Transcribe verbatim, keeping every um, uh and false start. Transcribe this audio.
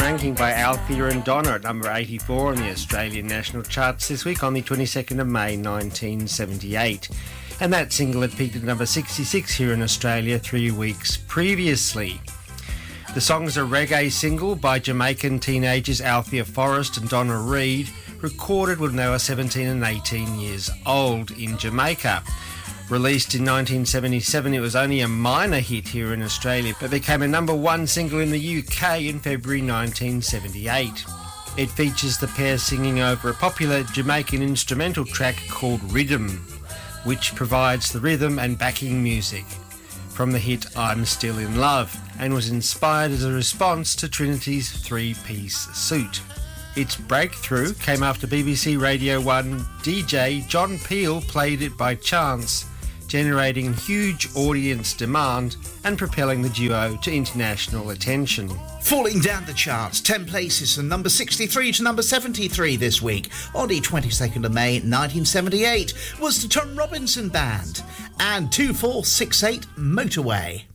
ranking by Althea and Donna at number eighty-four on the Australian national charts this week on the twenty-second of May nineteen seventy-eight. And that single had peaked at number sixty-six here in Australia three weeks previously. The song is a reggae single by Jamaican teenagers Althea Forrest and Donna Reed, recorded when they were seventeen and eighteen years old in Jamaica. Released in nineteen seventy-seven, it was only a minor hit here in Australia, but became a number one single in the U K in February nineteen seventy-eight. It features the pair singing over a popular Jamaican instrumental track called Rhythm, which provides the rhythm and backing music from the hit I'm Still in Love, and was inspired as a response to Trinity's three-piece suit. Its breakthrough came after B B C Radio one D J John Peel played it by chance, generating huge audience demand and propelling the duo to international attention. Falling down the charts, ten places from number sixty-three to number seventy-three this week on the twenty-second of May nineteen seventy-eight was the Tom Robinson Band and two four six eight Motorway.